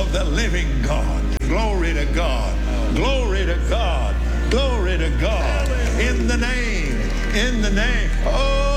of the living God. Glory to God. Glory to God. Glory to God. In the name. Oh,